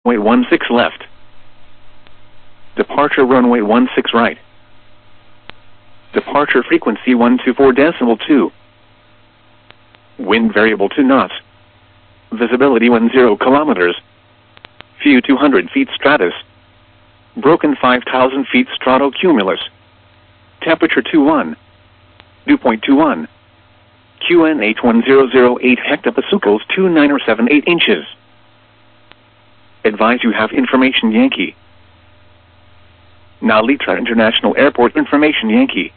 runway 16 left. Departure runway 16 right. Departure frequency 124.2. Wind variable 2 knots. Visibility 10 kilometers. View 200 feet stratus. Broken 5,000 feet stratocumulus. Temperature 21. Dew point 21. QNH 1008 hectopascals 2978 inches. Advise you have information Yankee. Nalitra International Airport information Yankee.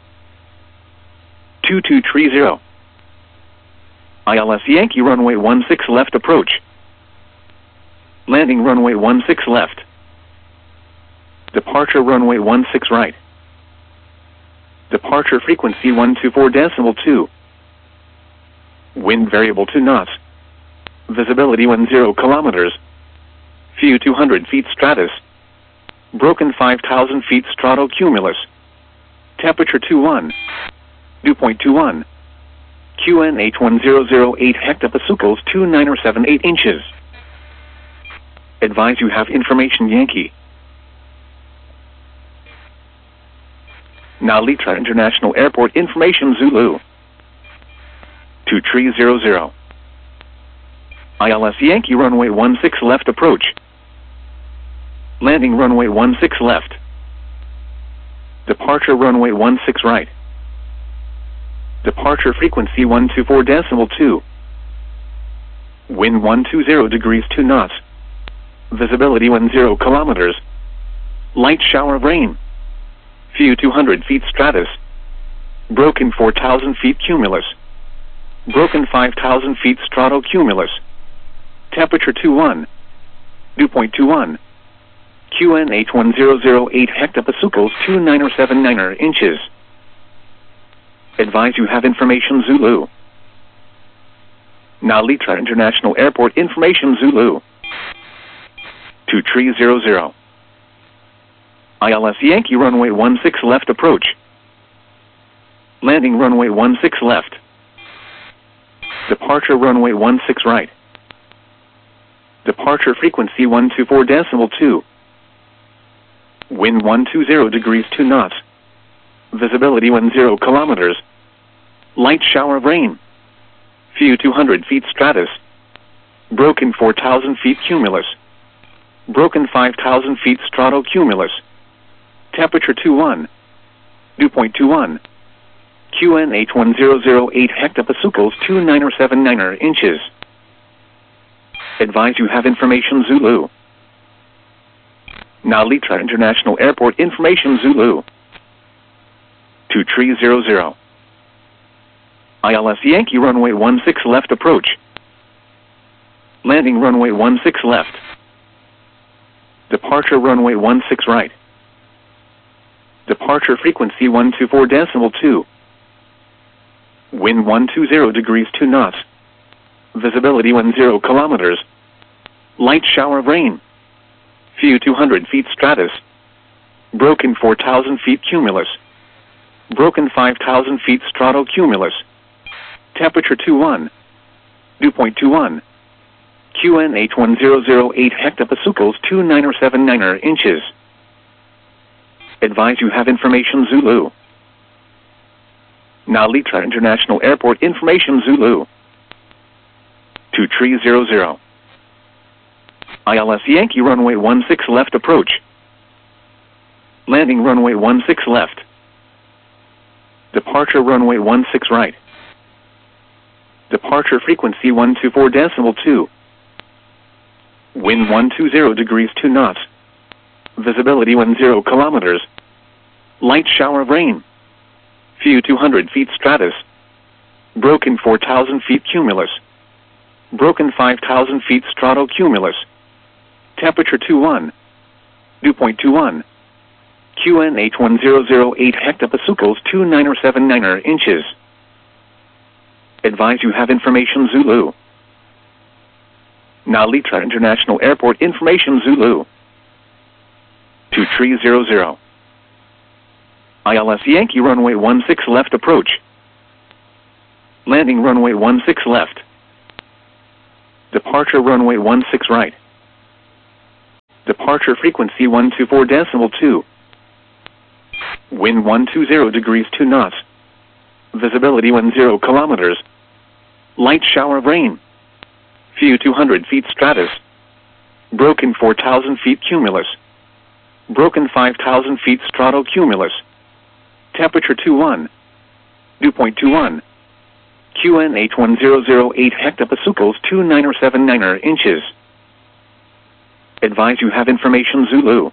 2230. ILS Yankee runway 16 left approach. Landing runway 16 left. Departure runway 16 right. Departure frequency 124.2. Wind variable 2 knots. Visibility 10 kilometers. View 200 feet stratus. Broken 5,000 feet stratocumulus. Temperature 21. Dew point 21. QNH 1008 hectopascals 2978 inches. Advise you have information Yankee. Nalitra International Airport information Zulu. 2300. ILS Yankee runway 16 left approach. Landing runway 16 left. Departure runway 16 right. Departure frequency 124.2. Wind 120 degrees 2 knots. Visibility 10 kilometers. Light shower of rain. View 200 feet stratus. Broken 4,000 feet cumulus. Broken 5,000 feet stratocumulus. Temperature 21. Dew point 21. QNH 1008 hectopascals 2979 inches. Advise you have information Zulu. Nalitra International Airport information Zulu. 2300. ILS Yankee runway 16 left approach. Landing runway 16 left. Departure runway 16 right. Departure frequency 124.2. Wind 120 degrees 2 knots. Visibility 10 kilometers. Light shower of rain. View 200 feet stratus. Broken 4,000 feet cumulus. Broken 5,000 feet stratocumulus. Temperature 21. Dew point 21. QNH 1008 hectopascals 2979 inches. Advise you have information Zulu. Nalitra International Airport information Zulu. 2300. ILS Yankee runway 16 left approach. Landing runway 16 left. Departure runway 16 right. Departure frequency 124.2. Wind 120 degrees 2 knots. Visibility 10 kilometers. Light shower of rain. View 200 feet stratus. Broken 4,000 feet cumulus. Broken 5,000 feet stratocumulus. Temperature 21. Dew point 21. QNH 1008 hectopascals 2979 inches. Advise you have information Zulu. Nalitra International Airport information Zulu. 2300. ILS Yankee runway 16 left approach. Landing runway 16 left. Departure runway 16 right. Departure frequency 124.2. Wind 120 degrees 2 knots. Visibility 10 kilometers. Light shower of rain. View 200 feet stratus. Broken 4,000 feet cumulus. Broken 5,000 feet stratocumulus. Temperature 21. Dew point 21. QNH 1008 hectopascals 2979 inches. Advise you have information Zulu. Nalitra International Airport information Zulu. 2300. ILS Yankee runway 16 left approach. Landing runway 16 left. Departure runway 16 right. Departure frequency 124.2. Wind 120 degrees 2 knots. Visibility 10 kilometers. Light shower of rain. Few 200 feet stratus. Broken 4,000 feet cumulus. Broken 5,000 feet stratocumulus. Temperature 21. Dew point 21. QNH 1008 hectopascals 2979 inches. Advise you have information Zulu.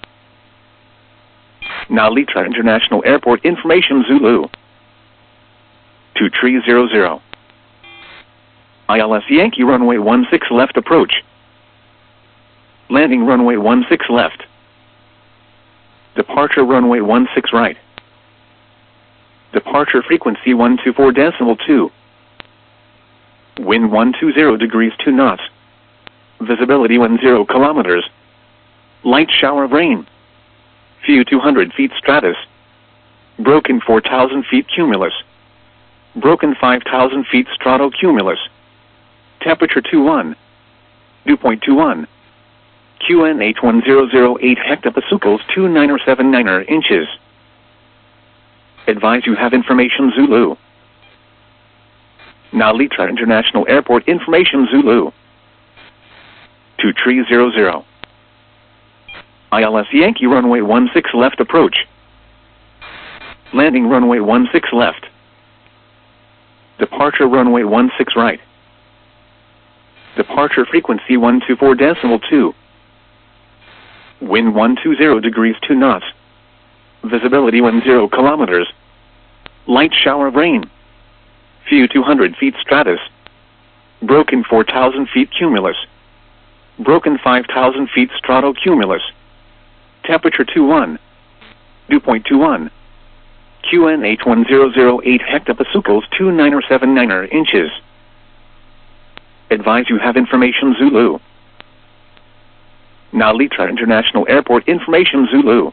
Nalitra International Airport information Zulu. 2300. ILS Yankee runway 16 left approach. Landing runway 16 left. Departure runway 16 right. Departure frequency 124.2. Wind 120 degrees 2 knots. Visibility 10 kilometers. Light shower of rain. Few 200 feet stratus. Broken 4,000 feet cumulus. Broken 5,000 feet stratocumulus. Temperature 21. Dew point 21. QNH 1008 hectopascals 2979 inches. Advise you have information Zulu. Nalitra International Airport information Zulu. 2300. ILS Yankee runway 16 left approach. Landing runway 16 left. Departure runway 16 right. Departure frequency 124.2. Wind 120 degrees 2 knots. Visibility 10 kilometers. Light shower of rain. Few 200 feet stratus. Broken 4,000 feet cumulus. Broken 5,000 feet stratocumulus. Temperature 21. Dew point 21. QNH 1008 hectopascals 2979 inches. Advise you have information Zulu. Nalitra International Airport information Zulu.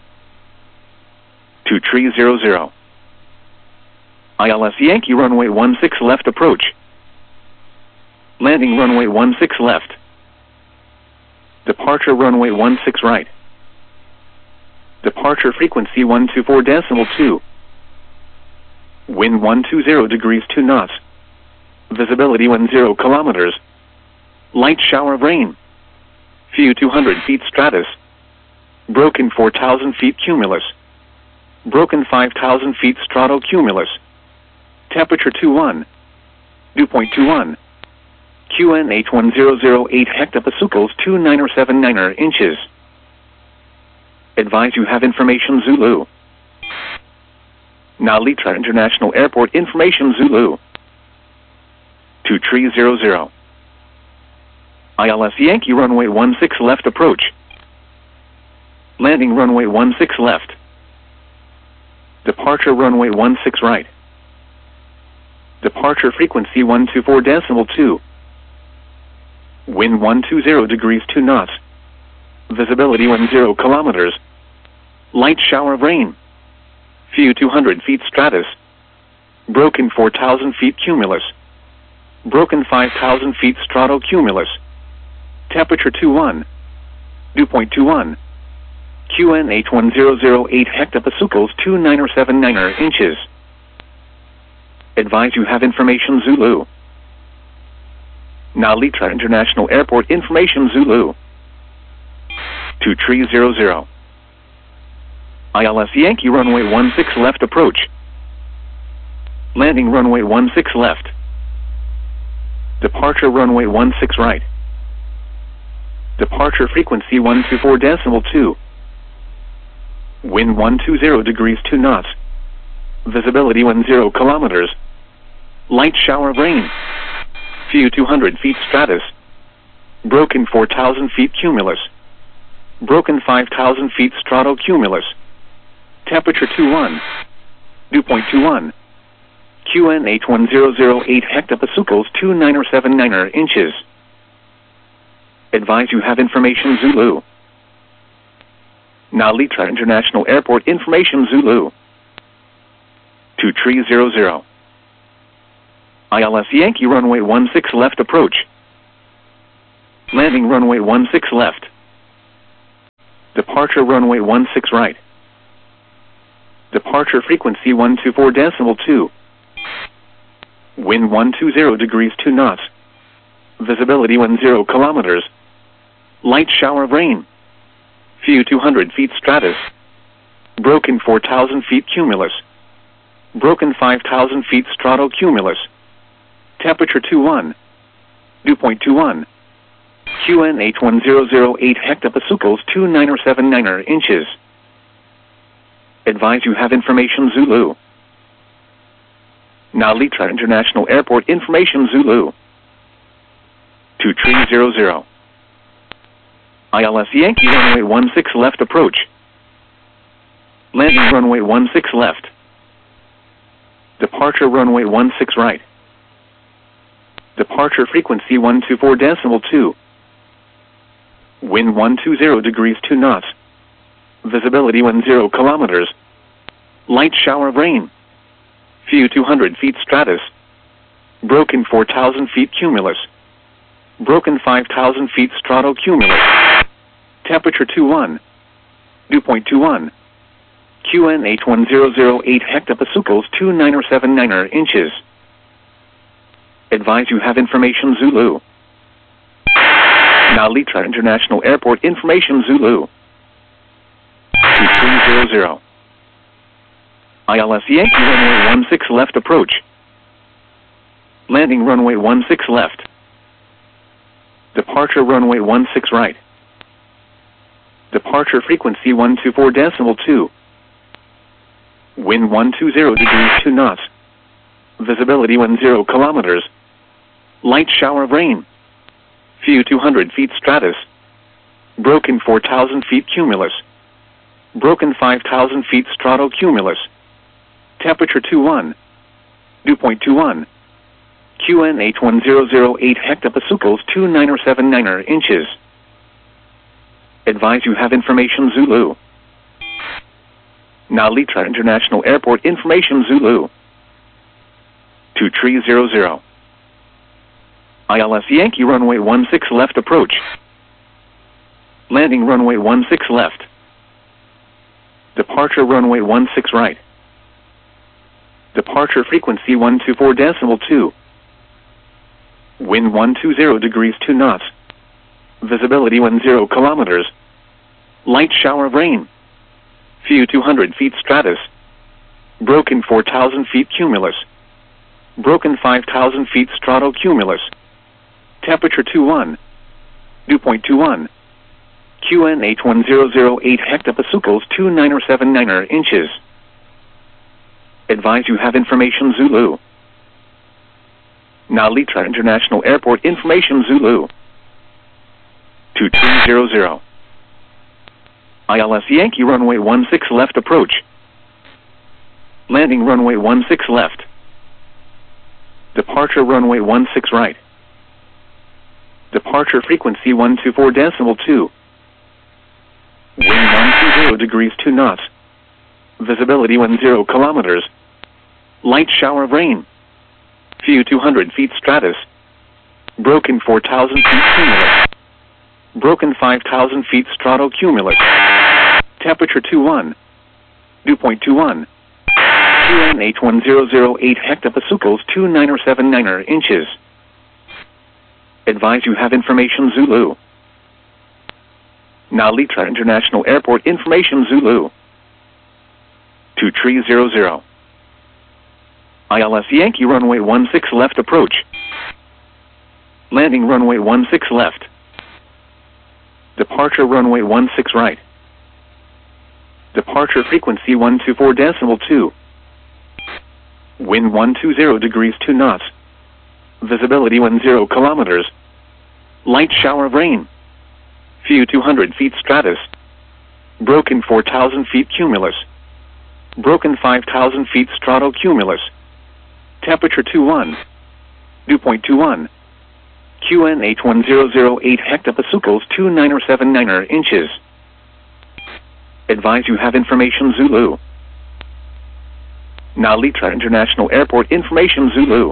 2300. ILS Yankee runway 16 left approach. Landing runway 16 left. Departure runway 16 right. Departure frequency 124.2. Wind 120 degrees 2 knots. Visibility 10 kilometers. Light shower of rain. Few 200 feet stratus. Broken 4,000 feet cumulus. Broken 5,000 feet stratocumulus. Temperature 21. Dew point 21. QNH 1008 hectopascals 2979 inches. Advise you have information Zulu. Nalitra International Airport information Zulu. 2300. ILS Yankee runway 16 left approach. Landing runway 16 left. Departure runway 16 right. Departure frequency 124.2. Wind 120 degrees 2 knots. Visibility 10 kilometers. Light shower of rain. Few 200 feet stratus. Broken 4,000 feet cumulus. Broken 5,000 feet stratocumulus. Temperature 21. Dew point 21. QNH 1008 hectopascals 2979 inches. Advise you have information Zulu. Nalitra International Airport information Zulu. 2300. ILS Yankee runway 16 left approach. Landing runway 16 left. Departure runway 16 right. Departure frequency 124.2. Wind 120 degrees 2 knots. Visibility 10 kilometers. Light shower of rain. Few 200 feet stratus. Broken 4,000 feet cumulus. Broken 5,000 feet stratocumulus. Temperature 21. Dew point 21. QNH 1008 hectopascals 2979 inches. Advise you have information Zulu. Nalitra International Airport information Zulu. 2300. ILS Yankee runway 16 left approach. Landing runway 16 left. Departure runway 16 right. Departure frequency 124.2. Wind 120 degrees 2 knots. Visibility 10 kilometers. Light shower of rain. Few 200 feet stratus. Broken 4,000 feet cumulus. Broken 5,000 feet stratocumulus. Temperature 21. Dew point 21. QNH 1008 hectopascals 2979 inches. Advise you have information Zulu. Nalitra International Airport information Zulu. 2300. ILS Yankee runway 16 left approach. Landing runway 16 left. Departure runway 16 right. Departure frequency 124.2. Wind 120 degrees 2 knots. Visibility 10 kilometers. Light shower of rain. Few 200 feet stratus. Broken 4,000 feet cumulus. Broken 5,000 feet stratocumulus. Temperature 21. Dew point 21. QNH 1008 hectopascals 2979 inches. Advise you have information Zulu. Nalitra International Airport information Zulu. 2300. ILS Yankee runway 16 left approach. Landing runway 16 left. Departure runway 16 right. Departure frequency 124.2. Wind 120 degrees 2 knots. Visibility 10 kilometers. Light shower of rain. Few 200 feet stratus. Broken 4,000 feet cumulus. Broken 5,000 feet stratocumulus. Temperature 21. Dew point 21. QNH 1008 hectopascals 2979 inches. Advise you have information Zulu. Nalitra International Airport information Zulu. 2300. ILS Yankee runway 16 left approach. Landing runway 16 left. Departure runway 16 right. Departure frequency 124.2. Wind 120 degrees 2 knots. Visibility 10 kilometers. Light shower of rain. Few 200 feet stratus. Broken 4,000 feet cumulus. Broken 5,000 feet stratocumulus. Temperature 21. Dew point 21. QNH 1008 hectopascals 2979 inches. Advise you have information Zulu. Nalitra International Airport information Zulu. 2300. ILS Yankee runway 16 left approach. Landing runway 16 left. Departure runway 16 right. Departure frequency 124.2. Wind 120 degrees 2 knots. Visibility 10 kilometers. Light shower of rain. Few 200 feet stratus. Broken 4,000 feet cumulus. Broken 5,000 feet stratocumulus. Temperature 21. Dew point 21. QNH 1008 hectopascals 2979 inches. Advise you have information Zulu. Nalitra International Airport information Zulu. 2300. ILS Yankee runway 16 left approach. Landing runway 16 left. Departure runway 16 right. Departure frequency 124.2. Wind 120 degrees 2 knots. Visibility 10 kilometers. Light shower of rain. Few 200 feet stratus. Broken 4,000 feet cumulus. Broken 5,000 feet stratocumulus. Temperature 21. Dew point 21. QNH 1008 hectopascals 2979 inches. Advise you have information Zulu. Nalitra International Airport information Zulu.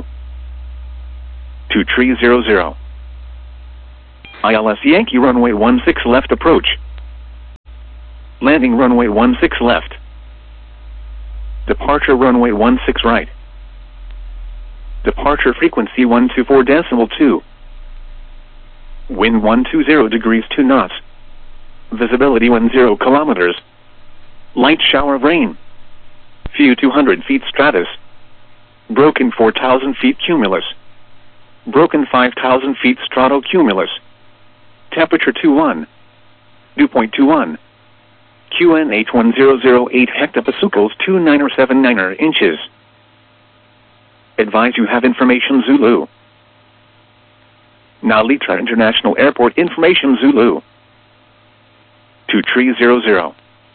2300. ILS Yankee runway 16 left approach. Landing runway 16 left. Departure runway 16 right. Departure frequency 124.2. Wind 120 degrees 2 knots. Visibility 10 kilometers. Light shower of rain. Few 200 feet stratus. Broken 4,000 feet cumulus. Broken 5,000 feet stratocumulus. Temperature 21. Dew point 21. QNH 1008 hectopascals 2979 inches. Advise you have information Zulu. Now Litra International Airport information Zulu. 2300.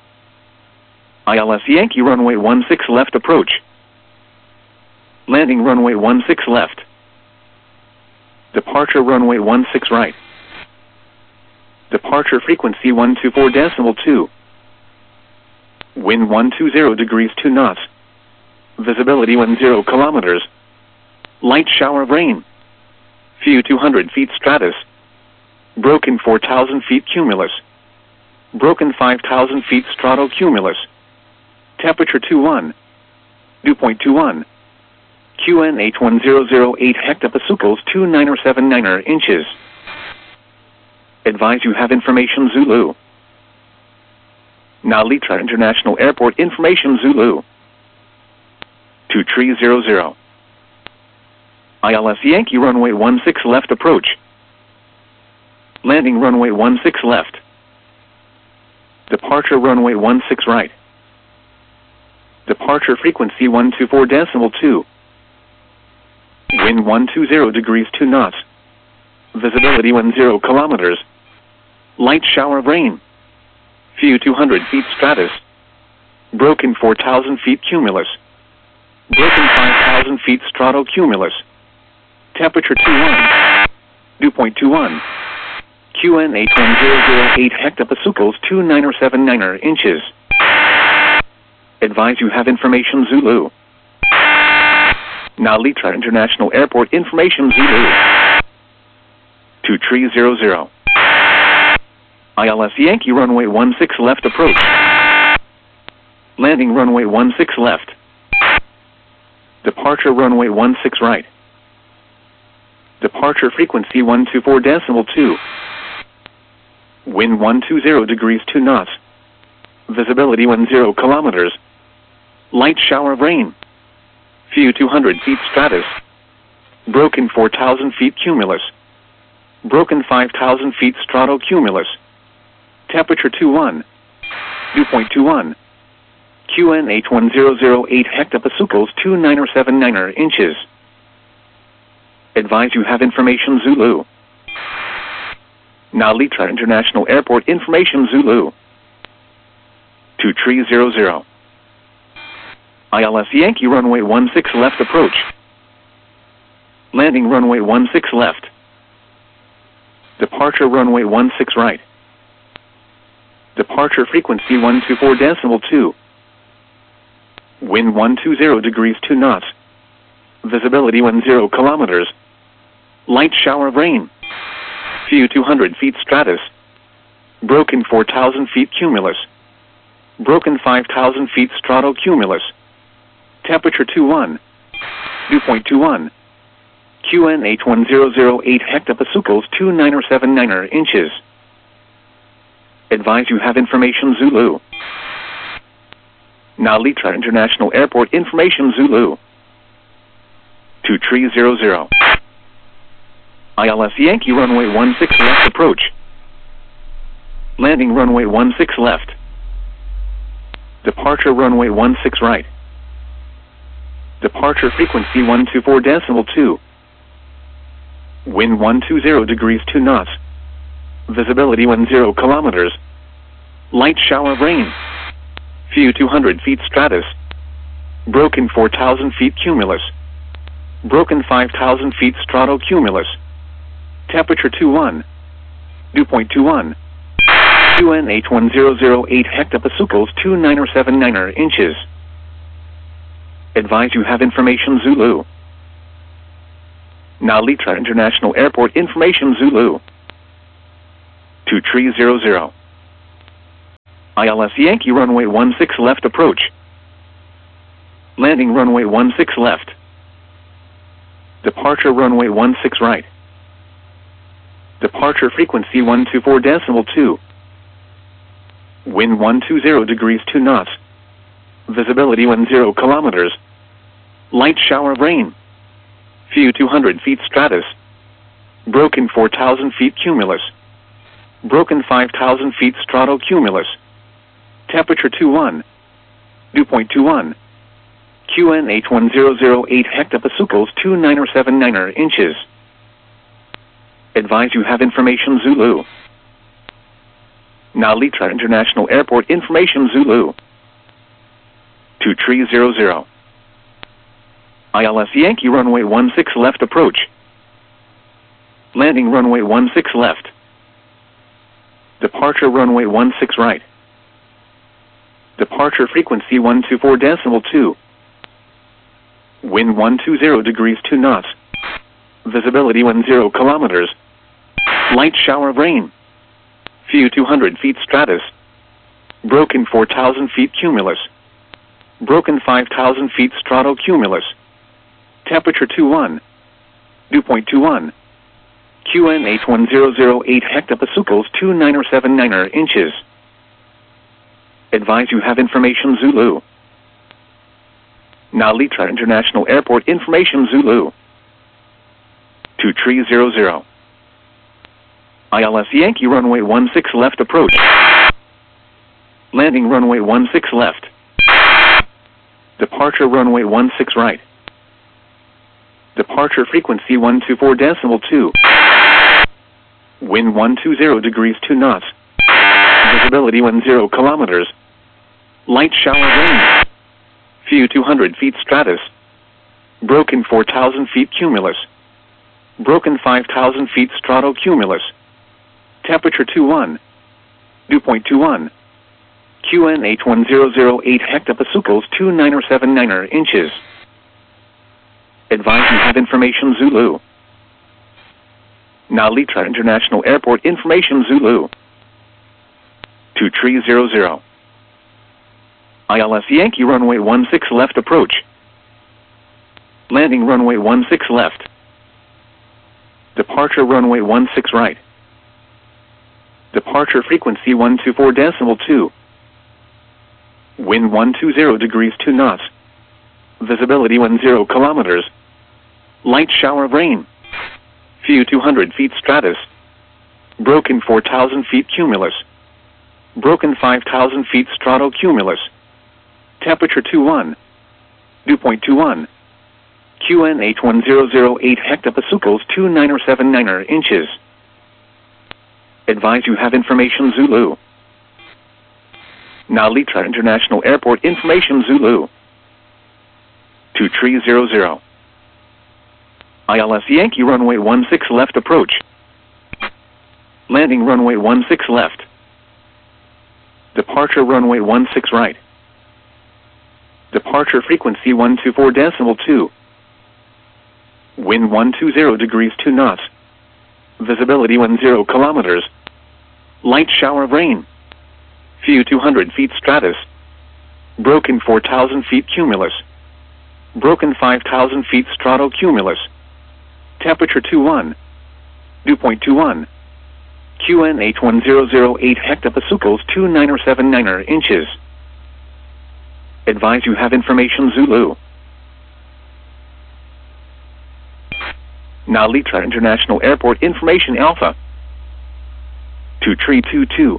ILS Yankee runway 16 left approach. Landing runway 16 left. Departure runway 16 right. Departure frequency 124.2. Wind 120 degrees 2 knots. Visibility 10 kilometers. Light shower of rain. Few 200 feet stratus. Broken 4,000 feet cumulus. Broken 5,000 feet stratocumulus. Temperature 21. Dew point 21. QNH 1008 hectopascals 2979 inches. Advise you have information Zulu. Now Litra International Airport information Zulu. 2300. ILS Yankee runway 16 left approach. Landing runway 16 left. Departure runway 16 right. Departure frequency 124.2. Wind 120 degrees 2 knots. Visibility 10 kilometers. Light shower of rain. Few 200 feet stratus. Broken 4,000 feet cumulus. Broken 5,000 feet stratocumulus. Temperature 21. Dew point 21. QNH 1008 hectopascals 2979 inches. Advise you have information Zulu. Now Litra International Airport information Zulu. 2300. ILS Yankee runway 16 left approach. Landing runway 16 left. Departure runway 16 right. Departure frequency 124.2. Wind 120 degrees 2 knots. Visibility 10 kilometers. Light shower of rain. Few 200 feet stratus. Broken 4,000 feet cumulus. Broken 5,000 feet stratocumulus. Temperature 21. Dew point 21. QNH 1008 hectopascals 2979 inches. Advise you have information Zulu. Now Litra International Airport information Zulu. 2300. ILS Yankee runway 16 left approach. Landing runway 16 left. Departure runway 16 right. Departure frequency 124.2. Wind 120 degrees 2 knots. Visibility 10 kilometers. Light shower of rain. Few 200 feet stratus. Broken 4,000 feet cumulus. Broken 5,000 feet stratocumulus. Temperature 21. Dew point 21. QNH 1008 hectopascals 2979 inches. Advise you have information Zulu. Now Litra International Airport information Zulu. 2300. ILS Yankee runway 16 left approach. Landing runway 16 left. Departure runway 16 right. Departure frequency 124.2. Wind 120 degrees 2 knots. Visibility 10 kilometers. Light shower of rain. Few 200 feet stratus. Broken 4,000 feet cumulus. Broken 5,000 feet stratocumulus. Temperature 21. Dew point 21. QNH 1008 hectopascals 2979 inches. Advise you have information Zulu. Now Litra International Airport information Zulu. 2300. ILS Yankee runway 16 left approach. Landing runway 16 left. Departure runway 16 right. Departure frequency 124.2. Wind 120 degrees 2 knots. Visibility 10 kilometers. Light shower of rain. Few 200 feet stratus. Broken 4,000 feet cumulus. Broken 5,000 feet stratocumulus. Temperature 21. Dew point 21. QNH 1008 hectopascals 2979 inches. Advise you have information Zulu. Nalitra International Airport information Zulu. 2300. ILS Yankee runway 16 left approach. Landing runway 16 left. Departure runway 16 right. Departure frequency 124.2. Wind 120 degrees 2 knots. Visibility 10 kilometers. Light shower of rain. Few 200 feet stratus. Broken 4,000 feet cumulus. Broken 5,000 feet stratocumulus. Temperature 21. Dew point 21. QNH 1008 hectopascals 2979 inches. Advise you have information Zulu. Nalitra International Airport information Zulu. 2300. ILS Yankee runway 16 left approach. Landing runway 16 left. Departure runway 16 right. Departure frequency 124.2. Wind 120 degrees 2 knots. Visibility 10 kilometers. Light shower rain. Few 200 feet stratus. Broken 4,000 feet cumulus. Broken 5,000 feet stratocumulus. Temperature 21. Dew point 21. QNH 1008 hectopascals 2979 inches. Advise you have information Zulu. Nalitra International Airport information Zulu. 2300. ILS Yankee runway 16 left approach. Landing runway 16 left. Departure runway 16 right. Departure frequency 124.2. Wind 120 degrees 2 knots. Visibility 10 kilometers. Light shower of rain. Few 200 feet stratus. Broken 4,000 feet cumulus. Broken 5,000 feet stratocumulus. Temperature 21. Dew point 21. QNH 1008 hectopascals 2979 inches. Advise you have information Zulu. Nalitra International Airport information Zulu. 2300. ILS Yankee runway 16 left approach. Landing runway 16 left. Departure runway 16 right. Departure frequency 124.2. Wind 120 degrees 2 knots. Visibility 10 kilometers. Light shower of rain. Few 200 feet stratus. Broken 4,000 feet cumulus. Broken 5,000 feet stratocumulus. Temperature 21. Dew point 21. QNH 1008 hectopascals 2979 inches. Advise you have information Zulu. Nalitra International Airport information Alpha. 2322.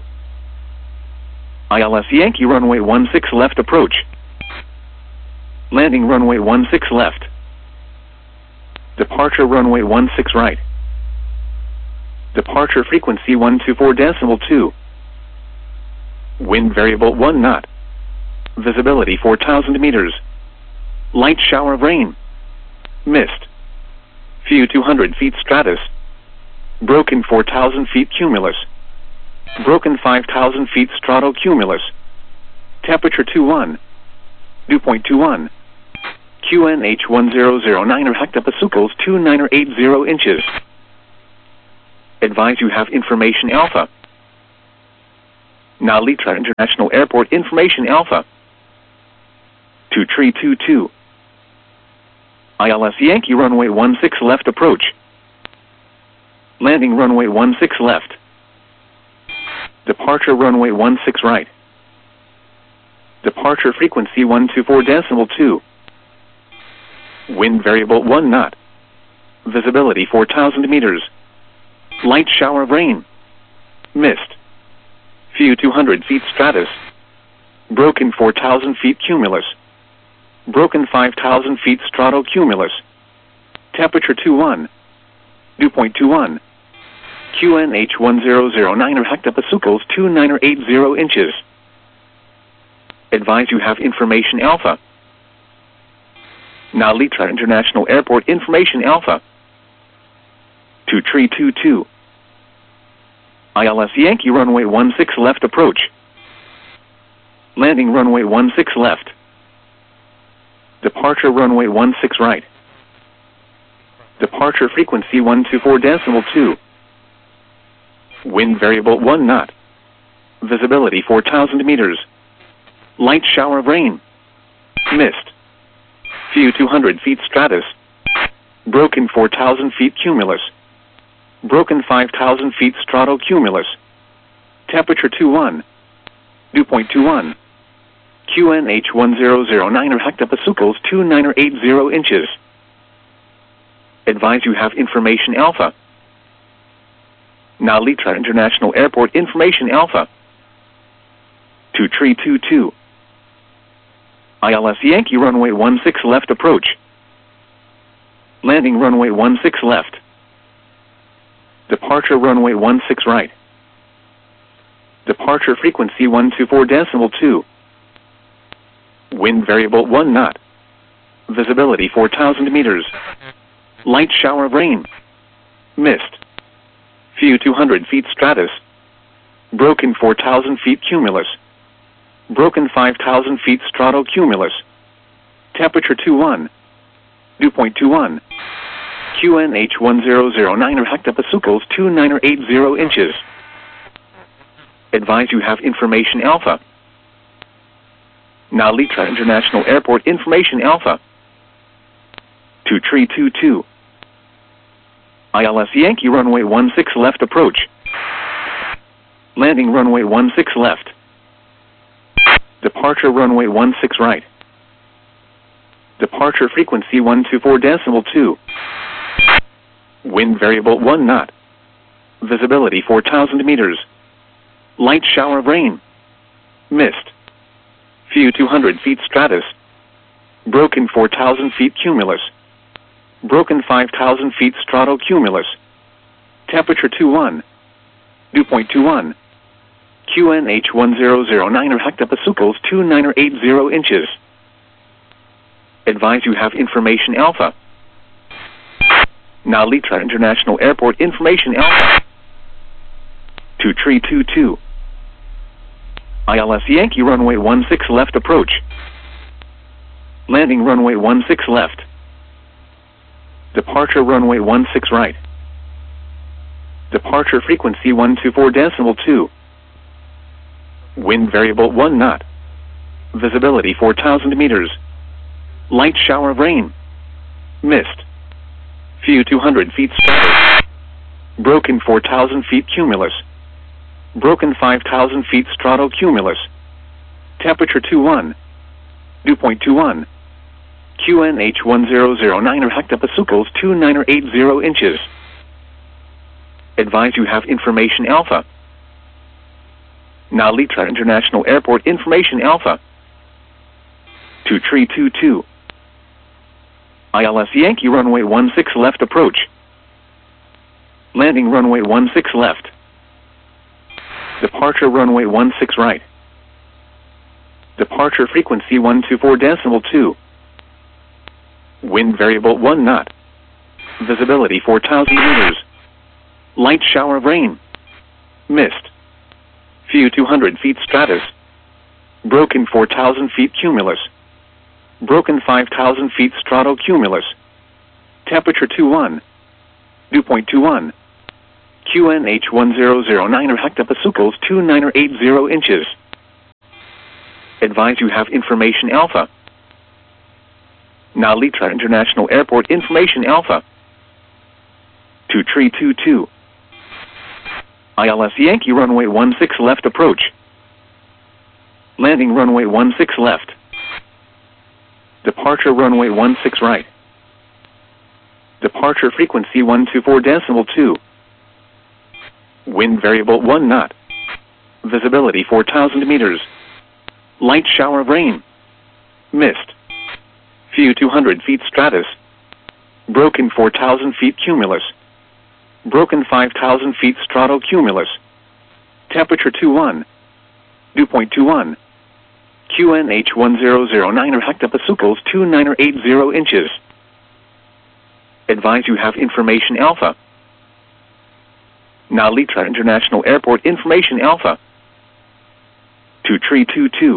ILS Yankee runway 16 left approach. Landing runway 16 left. Departure runway 16 right. Departure frequency 124.2. Wind variable 1 knot. Visibility 4,000 meters. Light shower of rain. Mist. Few 200 feet stratus. Broken 4,000 feet cumulus. Broken 5,000 feet stratocumulus. Temperature 21. Dew point 21. QNH 1009 hectopascals 2980 inches. Advise you have information Alpha. Nalitra International Airport information Alpha. To Tree 22. ILS Yankee runway 16 left approach. Landing runway 16 left. Departure runway 16 right. Departure frequency 124.2. Wind variable 1 knot. Visibility 4,000 meters. Light shower of rain. Mist. Few 200 feet stratus. Broken 4,000 feet cumulus. Broken 5,000 feet stratocumulus. Temperature 21. Dew point 21. QNH 1009 hectopascals 2980 inches. Advise you have information Alpha. Nalitra International Airport information Alpha. To Tree 22. ILS Yankee runway 16 left approach. Landing runway 16 left. Departure runway 16 right. Departure frequency 124.2. Wind variable 1 knot. Visibility 4,000 meters. Light shower of rain. Mist. Few 200 feet stratus. Broken 4,000 feet cumulus. Broken 5,000 feet stratocumulus. Temperature 21. Dew point 21. QNH 1009 hectopascals 2980 inches. Advise you have information Alpha. Nalitra International Airport information Alpha. To Tree 22. ILS Yankee runway 16 left approach. Landing runway 16 left. Departure runway 16 right. Departure frequency 124.2. Wind variable 1 knot. Visibility 4,000 meters. Light shower of rain. Mist. Few 200 feet stratus. Broken 4,000 feet cumulus. Broken 5,000 feet stratocumulus. Temperature 21. Dew point 21. QNH 1009 hectopascals 2980 inches. Advise you have information Alpha. Nalitra International Airport information Alpha. To Tree 22. ILS Yankee runway 16 left approach. Landing runway 16 left. Departure runway 16 right. Departure frequency 124.2. Wind variable 1 knot. Visibility 4,000 meters. Light shower of rain. Mist. Few 200 feet stratus. Broken 4,000 feet cumulus. Broken 5,000 feet stratocumulus. Temperature 21. Dew point 21. QNH 1009 hectopascals 2980 inches. Advise you have information Alpha. Nalitra International Airport information Alpha. To Tree 22. ILS Yankee runway 16 left approach. Landing runway 16 left. Departure runway 16 right. Departure frequency 124.2. Wind variable 1 knot. Visibility 4,000 meters. Light shower of rain. Mist. Few 200 feet stratus. Broken 4,000 feet cumulus. Broken 5,000 feet stratocumulus. Temperature 21. Dew point 21. QNH 1009 hectopascals 2980 inches. Advise you have information Alpha. Nalitra International Airport information Alpha. To Tree 22. ILS Yankee runway 16 left approach. Landing runway 16 left. Departure runway 16 right. Departure frequency 124.2. Wind variable 1 knot. Visibility 4,000 meters. Light shower of rain. Mist. Few 200 feet stratus. Broken 4,000 feet cumulus. Broken 5,000 feet stratocumulus. Temperature 21. Dew point 21. QNH 1009 hectopascals 2980 inches. Advise you have information Alpha. Nalitra International Airport information Alpha. 2322. ILS Yankee runway 16 left approach. Landing runway 16 left. Departure runway 16 right. Departure frequency 124.2. Wind variable 1 knot. Visibility 4,000 meters. Light shower of rain. Mist. Few 200 feet stratus. Broken 4,000 feet cumulus. Broken 5,000 feet stratocumulus. Temperature 21. Dew point 21. QNH 1009 hectopascals 2980 inches. Advise you have information Alpha. Nalitra International Airport information Alpha. 2322.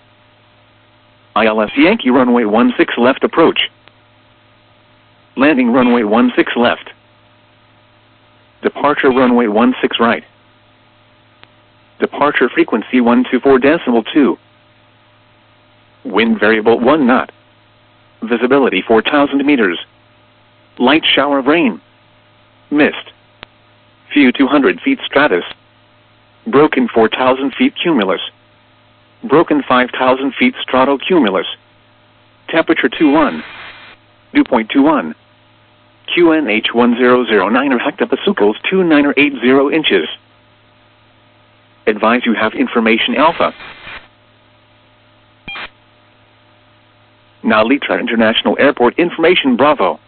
ILS Yankee runway 16 left approach. Landing runway 16 left. Departure runway 16 right. Departure frequency 124.2. Wind variable 1 knot. Visibility 4,000 meters. Light shower of rain. Mist. Few 200 feet stratus. Broken 4,000 feet cumulus. Broken 5,000 feet stratocumulus. Temperature 21. Dew point 21. QNH 1009 hectopascals 2980 inches. Advise you have information Alpha. Nalitra International Airport information Bravo.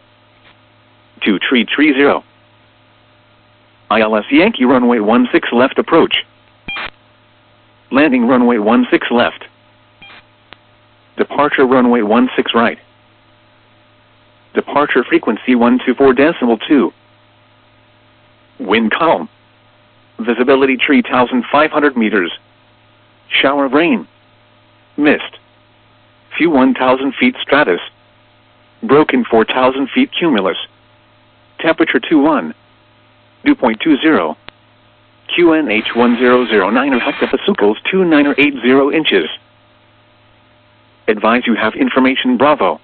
2330. ILS Yankee runway 16 left approach. Landing runway 16 left. Departure runway 16 right. Departure frequency 124.2. Wind calm. Visibility 3,500 meters. Shower of rain. Mist. Few 1,000 feet stratus. Broken 4,000 feet cumulus. Temperature 21. Dew point 20. QNH 1009 hectopascals 2980 inches. Advise you have information Bravo.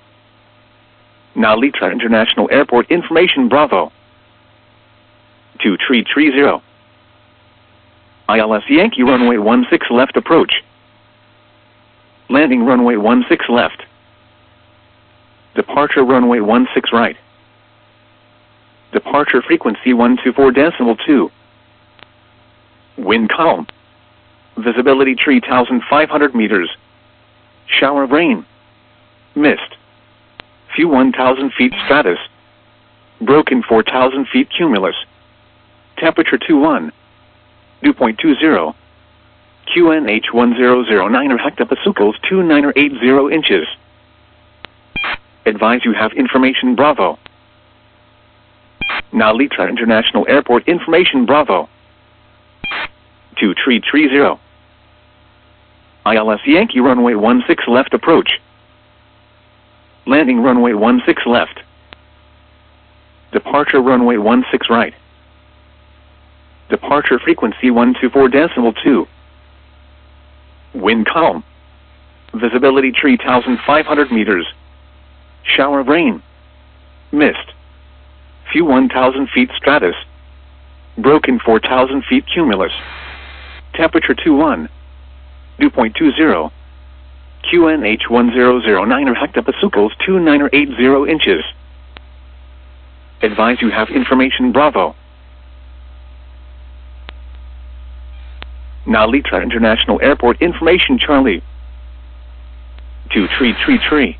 Nalitra International Airport information Bravo. 2330. ILS Yankee runway 16 left approach. Landing runway 16 left. Departure runway 16 right. Departure frequency 124.2. Wind calm. Visibility 3,500 meters. Shower of rain. Mist. Few 1,000 feet stratus. Broken 4,000 feet cumulus. Temperature 21. Dew point 20. QNH 1009 hectopascals 2980 inches. Advise you have information Bravo. Nalitra International Airport information Bravo. 2330. ILS Yankee runway 16 left approach. Landing runway 16 left. Departure runway 16 right. Departure frequency 124.2. Wind calm. Visibility 3,500 meters. Shower of rain. Mist. Few 1,000 feet stratus. Broken 4,000 feet cumulus. Temperature 21. Dew point 20. QNH 1009 hectopascals 2980 inches. Advise you have information Bravo. Nalitra International Airport information Charlie. 2333.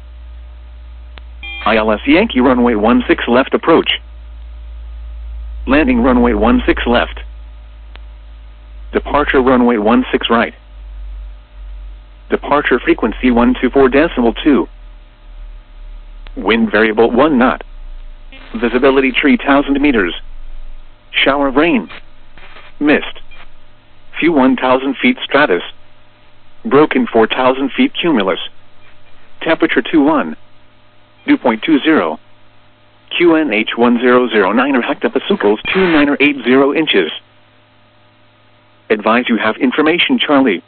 ILS Yankee runway 16 left approach. Landing runway 16 left. Departure runway 16 right. Departure frequency 124.2. Wind variable 1 knot. Visibility 3,000 meters. Shower of rain. Mist. Few 1,000 feet stratus. Broken 4,000 feet cumulus. Temperature 21. Dew point 20. QNH1009 hectopascals 2980 inches. Advise you have information Charlie.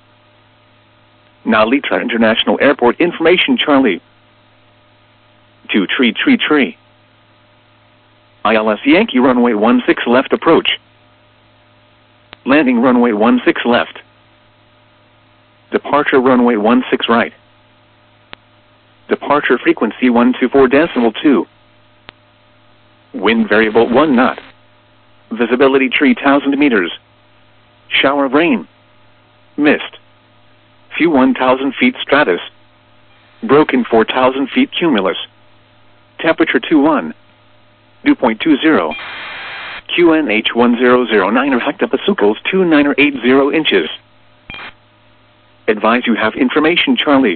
Nalitra International Airport information Charlie. To tree. ILS Yankee runway 16 left approach. Landing runway 16 left. Departure runway 16 right. Departure frequency 124.2. Wind variable 1 knot. Visibility 3,000 meters. Shower of rain. Mist. Few 1,000 feet stratus. Broken 4,000 feet cumulus. Temperature 21. Dew point 20. QNH1009 hectopascals 2980 inches. Advise you have information Charlie.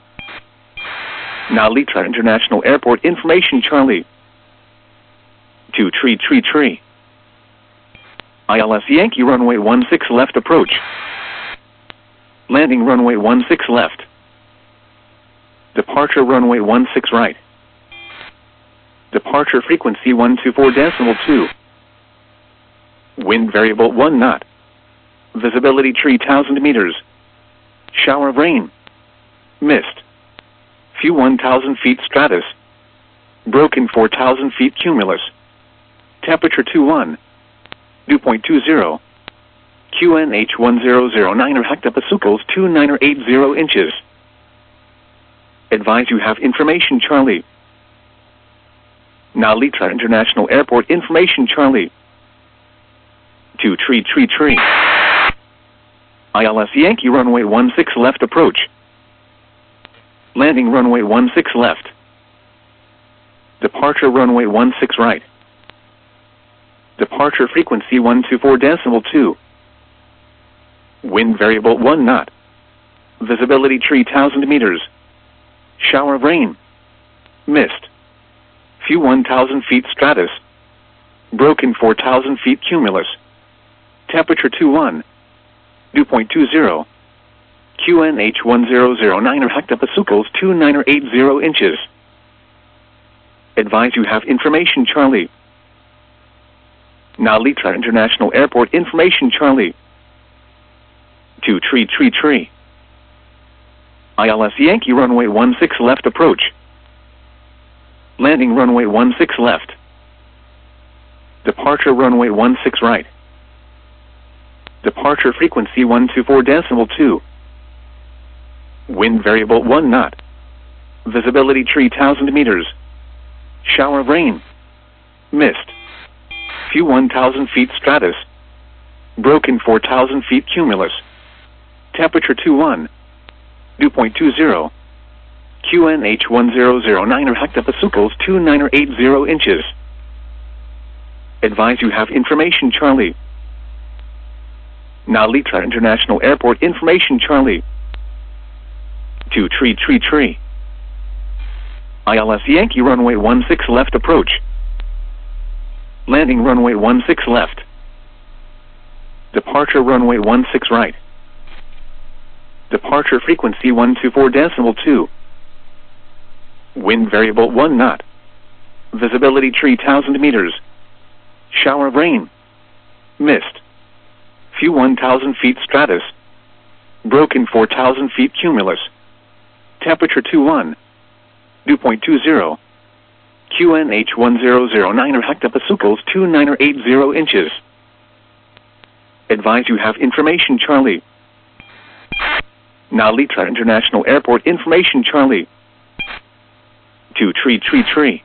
Nalitra International Airport information Charlie. To tree. ILS Yankee runway 16 left approach. Landing runway 16 left. Departure runway 16 right. Departure frequency 124.2. Wind variable 1 knot. Visibility 3,000 meters. Shower of rain. Mist. Few 1,000 feet stratus. Broken 4,000 feet cumulus. Temperature 21. Dew point 20. QNH1009 hectopascals 2980 inches. Advise you have information Charlie. Nalitra International Airport information Charlie. To tree. ILS Yankee runway 16 left approach. Landing runway 16 left. Departure runway 16 right. Departure frequency 124.2. Wind variable 1 knot. Visibility 3,000 meters. Shower of rain. Mist. Few 1,000 feet stratus. Broken 4,000 feet cumulus. Temperature 21. Dew point 20. QNH1009 hectopascals 2980 inches. Advise you have information Charlie. Nalitra International Airport information Charlie. To tree. ILS Yankee runway 16 left approach. Landing runway 16 left. Departure runway 16 right. Departure frequency 124.2. Wind variable 1 knot. Visibility 3,000 meters. Shower of rain. Mist. Few 1,000 feet stratus. Broken 4,000 feet cumulus. Temperature 21. Dew point 20. QNH1009 hectopascals 2980 inches. Advise you have information Charlie. Nalitra International Airport information Charlie. To tree. ILS Yankee runway 16 left approach. Landing runway 16 left. Departure runway 16 right. Departure frequency 124.2. Wind variable 1 knot. Visibility 3,000 meters. Shower of rain. Mist. Few 1,000 feet stratus. Broken 4,000 feet cumulus. Temperature 21. Dew point 20. QNH1009 hectopascals 2980 inches. Advise you have information Charlie. Nalitra International Airport information Charlie. To tree.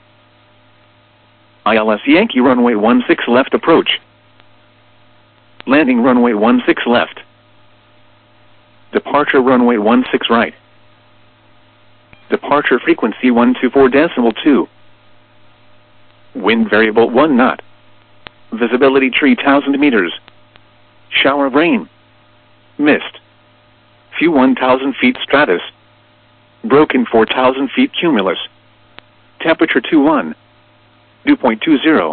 ILS Yankee runway 16 left approach. Landing runway 16 left. Departure runway 16 right. Departure frequency 124.2. Wind variable 1 knot. Visibility 3,000 meters. Shower of rain. Mist. Few 1,000 feet stratus. Broken 4,000 feet cumulus. Temperature 21. Dew point 20.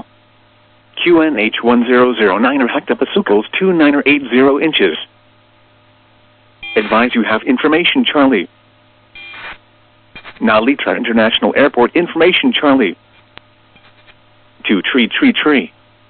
QNH1009 hectopascals 2980 inches. Advise you have information Charlie. Nalitra International Airport information Charlie. To tree.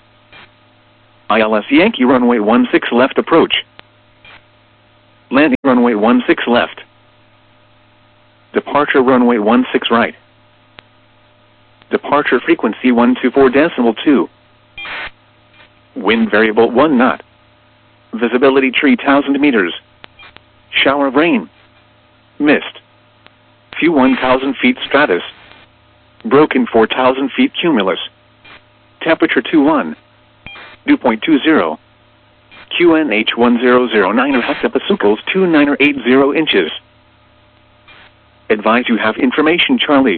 ILS Yankee runway 16 left approach. Landing runway 16 left. Departure runway 16 right. Departure frequency 124.2. Wind variable 1 knot. Visibility 3,000 meters. Shower of rain. Mist. Few 1,000 feet stratus. Broken 4,000 feet cumulus. Temperature 21. Dew point 20. QNH 1009 hectopascals 2980 inches. Advise you have information Charlie.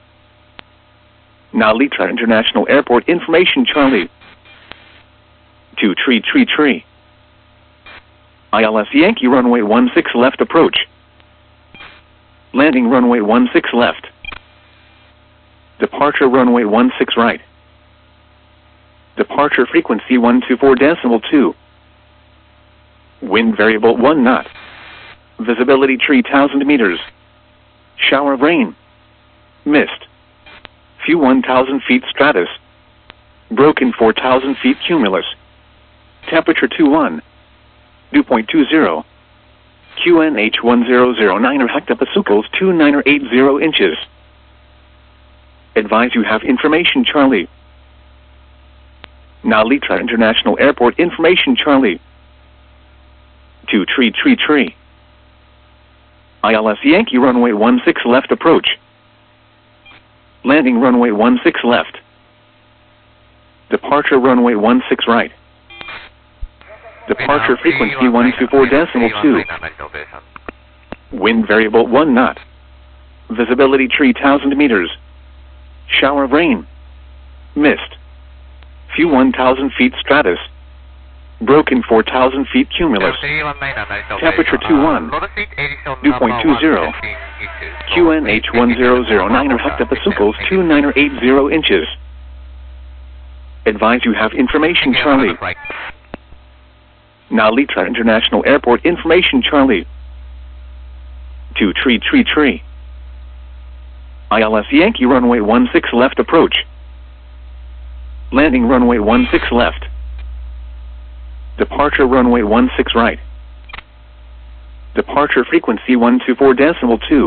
Nalitra International Airport information Charlie. To tree. ILS Yankee runway 16 left approach. Landing runway 16 left. Departure runway 16 right. Departure frequency 124.2. Wind variable 1 knot. Visibility 3,000 meters. Shower of rain. Mist. Few 1,000 feet stratus. Broken 4,000 feet cumulus. Temperature 21. Dew point 20. QNH 1009 hectopascals 2980 inches. Advise you have information Charlie. Nalitra International Airport information Charlie. To tree. ILS Yankee runway 16 left approach. Landing runway 16 left. Departure runway 16 right. Departure frequency 124.2. Wind variable 1 knot. Visibility 3,000 meters. Shower of rain. Mist. Few 1,000 feet stratus. Broken 4,000 feet cumulus. Temperature 21. Dew point 20. QNH 1009 hectopascals 2980 inches. Advise you have information Charlie. Nalitra International Airport information Charlie. To tree. ILS Yankee runway 16 left approach. Landing runway 16 left. Departure runway 16 right. Departure frequency 124.2.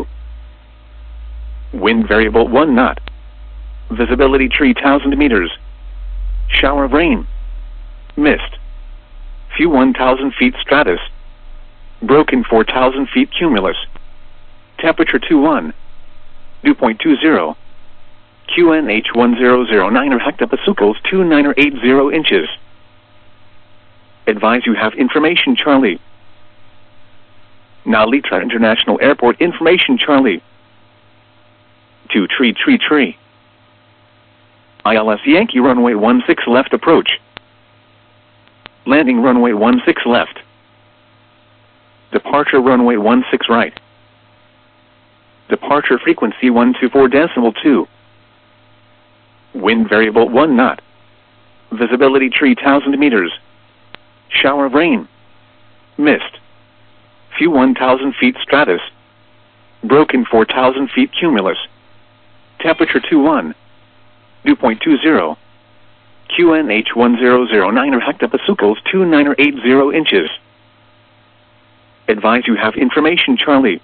Wind variable 1 knot. Visibility 3,000 meters. Shower of rain. Mist. Few 1,000 feet stratus. Broken 4,000 feet cumulus. Temperature 21. Dew point 20. QNH 1009 hectopascals 2980 inches. Advise you have information Charlie. Nalitra International Airport information Charlie. To tree. ILS Yankee runway 16 left approach. Landing runway 16 left. Departure runway 16 right. Departure frequency 124.2. Wind variable 1 knot. Visibility 3,000 meters. Shower of rain. Mist. Few 1,000 feet stratus. Broken 4,000 feet cumulus. Temperature 21. Dew point 20. QNH 1009 hectopascals 2980 inches. Advise you have information Charlie.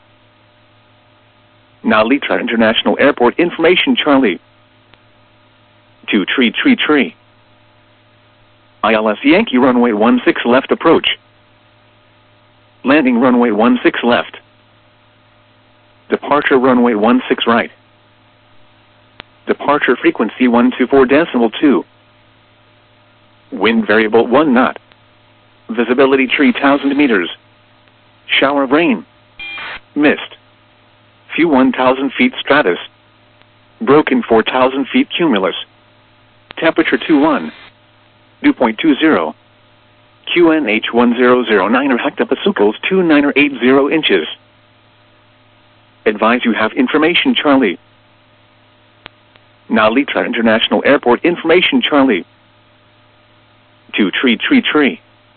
Nalitra International Airport information Charlie. To tree. ILS Yankee runway 16 left approach. Landing runway 16 left. Departure runway 16 right. Departure frequency 124.2. Wind variable 1 knot. Visibility 3,000 meters. Shower of rain. Mist. Few 1,000 feet stratus. Broken 4,000 feet cumulus. Temperature 21. Dew point 20. QNH 1009 hectopascals 2980 inches. Advise you have information Charlie. Nalitra International Airport information Charlie. To tree.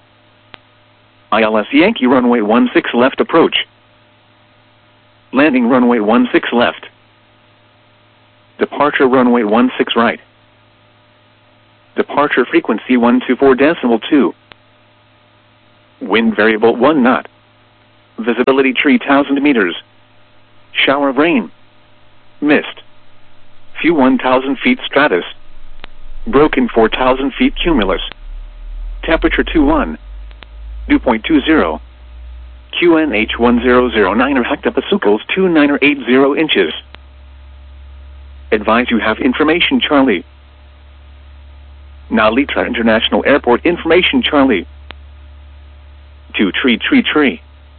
ILS Yankee runway 16 left approach. Landing runway 16 left. Departure runway 16 right. Departure frequency 124.2. Wind variable 1 knot. Visibility 3,000 meters. Shower of rain. Mist. Few 1,000 feet stratus. Broken 4,000 feet cumulus. Temperature 21. Dew point 20. QNH 1009 or hectopascals 29 or 80 inches. Advise you have information Charlie. Now Litra International Airport information Charlie. 2333.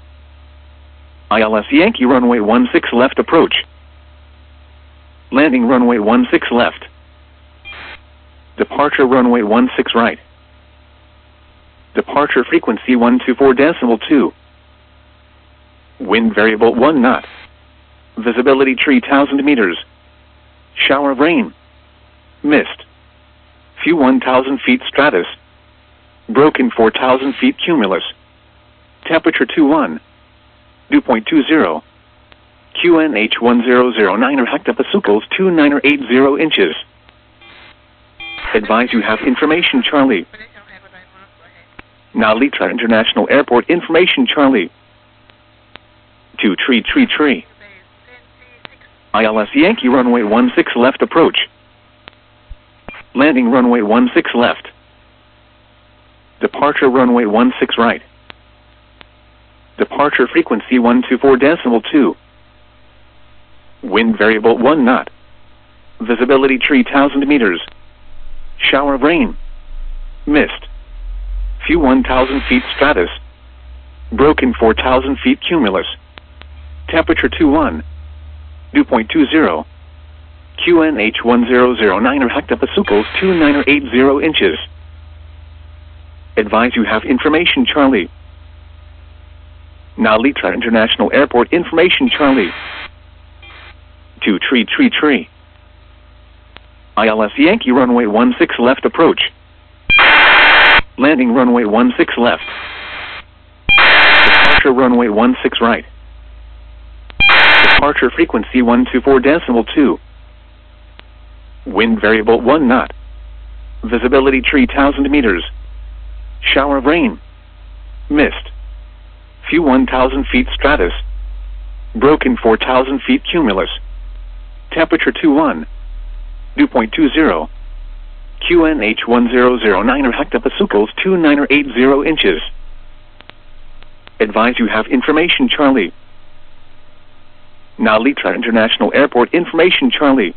ILS Yankee runway 16 left approach. Landing runway 16 left. Departure runway 16 right. Departure frequency 124.2. Wind variable 1 knot. Visibility 3,000 meters. Shower of rain. Mist. Few 1,000 feet stratus. Broken 4,000 feet cumulus. Temperature 21. Dew point 20. QNH 1009 or hectopascals 29 or 80 inches. Advise you have information Charlie. Now Litra International Airport information Charlie. 2333. ILS Yankee runway 16 left approach. Landing runway 16 left. Departure runway 16 right. Departure frequency 124.2. Wind variable 1 knot. Visibility 3,000 meters. Shower of rain. Mist. Few 1,000 feet stratus. Broken 4,000 feet cumulus. Temperature 21. Dew point 20. QNH 1009 or hectopascals 29 or 80 inches. Advise you have information Charlie. Now Litra International Airport information Charlie. 2333. ILS Yankee runway 16 left approach. Landing runway 16 left. Departure runway 16 right. Departure frequency 124.2. Wind variable 1 knot. Visibility 3,000 meters. Shower of rain. Mist. Few 1,000 feet stratus. Broken 4,000 feet cumulus. Temperature 21. Dew point 20. QNH 1009 or hectopascals 29 or 80 inches. Advise you have information Charlie. Now Litra International Airport information Charlie.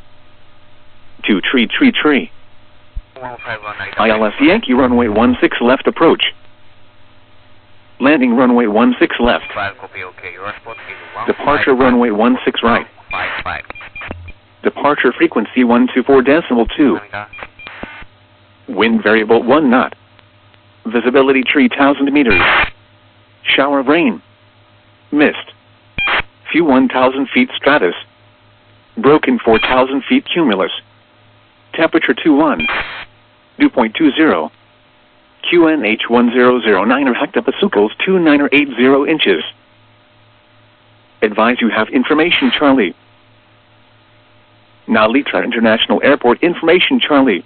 2333. ILS Yankee runway 16 left approach. Landing runway 16 left. Departure runway 16 right. Departure frequency 124.2. Wind variable 1 knot. Visibility 3,000 meters. Shower of rain. Mist. Few 1,000 feet stratus. Broken 4,000 feet cumulus. Temperature 21. Dew point 20. QNH 1009 or hectopascals 29 or 80 inches. Advise you have information Charlie. Now Litra International Airport information Charlie.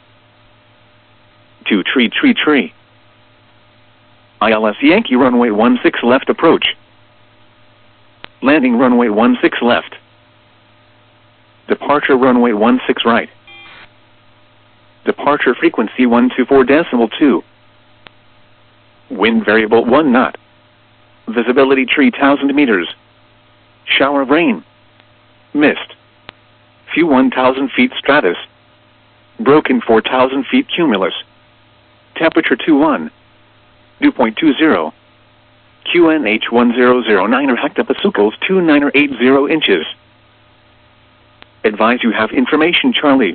2333. ILS Yankee runway 16 left approach. Landing runway 16 left. Departure runway 16 right. Departure frequency 124.2. Wind variable 1 knot. Visibility 3,000 meters. Shower of rain. Mist. Few 1,000 feet stratus. Broken 4,000 feet cumulus. Temperature 21. Dew point 20. QNH 1009 or hectopascals 29 or 80 inches. Advise you have information Charlie.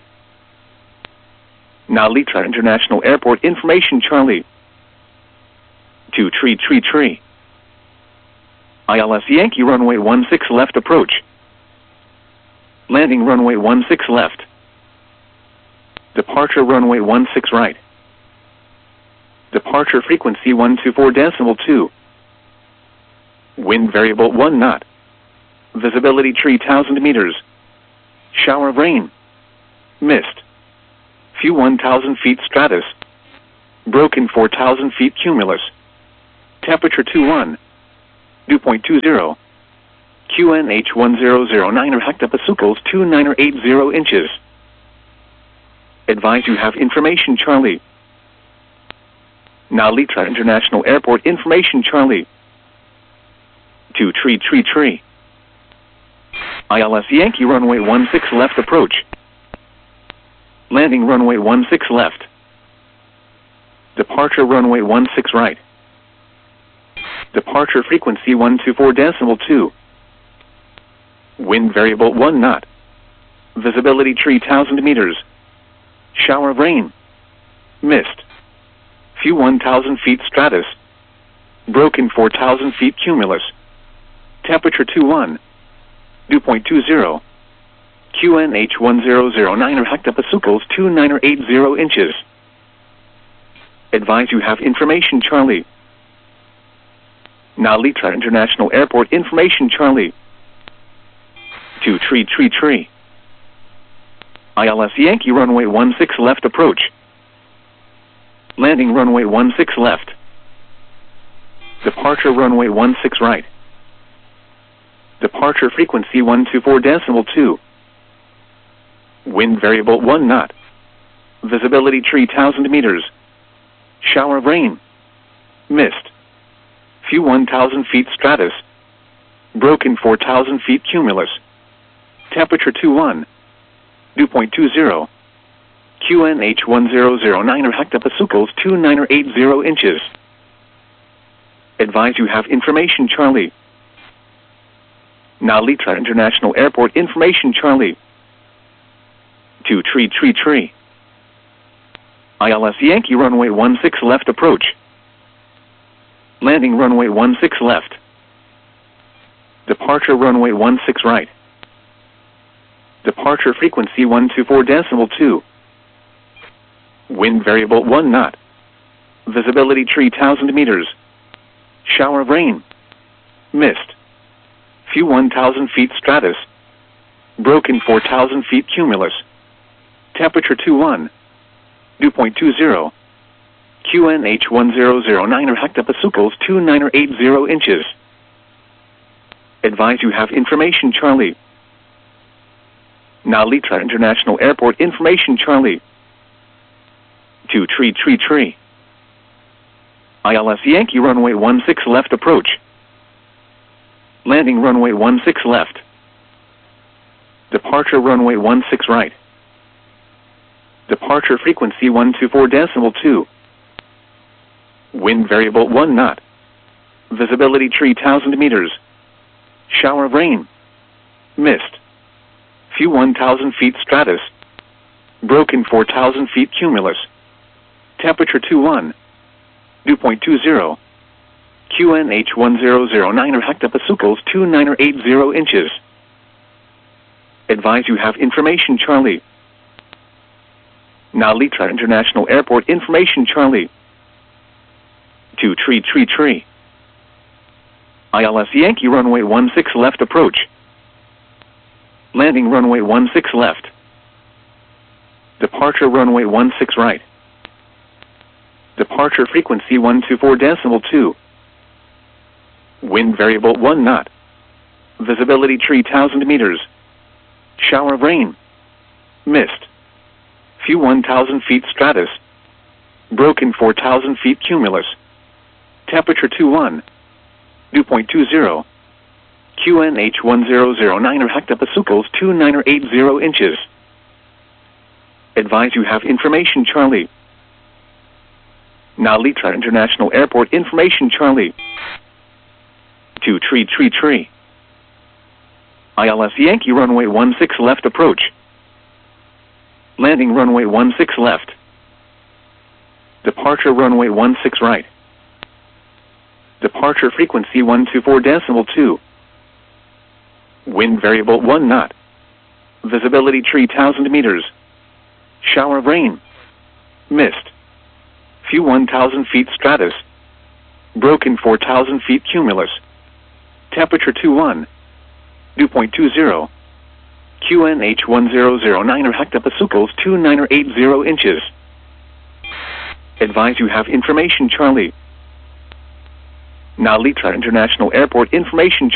Now Litra International Airport information Charlie. 2333. ILS Yankee runway 16 left approach. Landing runway 16 left. Departure runway 16 right. Departure frequency 124.2. Wind variable 1 knot. Visibility 3,000 meters. Shower of rain. Mist. few 1,000 feet stratus, broken 4,000 feet cumulus, temperature 21, dew point 20, QNH 1009 or hectopascals 2980 inches. Advise you have information Charlie. Now Litra International Airport information Charlie. To tree. ILS Yankee runway 16 left approach. Landing runway 16 left. Departure runway 16 right. Departure frequency 124.2. Wind variable 1 knot. Visibility 3,000 meters. Shower of rain. Mist. Few 1,000 feet stratus. Broken 4,000 feet cumulus. Temperature 21. Dew point 20. QNH 1009 or hectopascals 2980 inches. Advise you have information Charlie. Now Litra International Airport information Charlie. To tree. ILS Yankee runway 16 left approach. Landing runway 16 left. Departure runway 16 right. Departure frequency 124.2. Wind variable 1 knot. Visibility 3,000 meters. Shower of rain. Mist. Few 1,000 feet stratus. Broken 4,000 feet cumulus. Temperature 21. Dew point 20. QNH 1009 or hectopascals 2980 inches. Advise you have information Charlie. Now Litra International Airport information Charlie. To tree. ILS Yankee runway 16 left approach. Landing runway 16 left. Departure runway 16 right. Departure frequency 124.2. Wind variable 1 knot. Visibility 3,000 meters. Shower of rain. Mist. Few 1,000 feet stratus. Broken 4,000 feet cumulus. Temperature 21. Dew point 20. QNH 1009 or hectopascals 2980 inches. Advise you have information Charlie. Now Litra International Airport information Charlie. To tree. ILS Yankee runway 16 left approach. Landing runway 16 left. Departure runway 16 right. Departure frequency 124.2. Wind variable 1 knot. Visibility 3,000 meters. Shower of rain. Mist. Few 1,000 feet stratus. Broken 4,000 feet cumulus. Temperature 21. Dew point 20. QNH 1009 or hectopascals 2980 inches. Advise you have information Charlie. Now Litra International Airport information Charlie. To tree. ILS Yankee runway 16 left approach. Landing runway 16 left. Departure runway 16 right. Departure frequency 124.2. Wind variable 1 knot. Visibility 3,000 meters. Shower of rain. Mist. Few 1,000 feet stratus. Broken 4,000 feet cumulus. Temperature 21. Dew point 20. QNH 1009 or hectopascals 2980 inches. Advise you have information Charlie. Now Litra International Airport information Charlie. To tree. ILS Yankee runway 16 left approach. Landing runway 16 left. Departure runway 16 right. Departure frequency 124.2. Wind variable 1 knot. Visibility 3,000 meters. Shower of rain. Mist. Few 1,000 feet stratus. Broken 4,000 feet cumulus. Temperature 21. Dew point 20. QNH1009 hectopascals 2980 inches. Advise you have information, Charlie. Nalita International Airport information,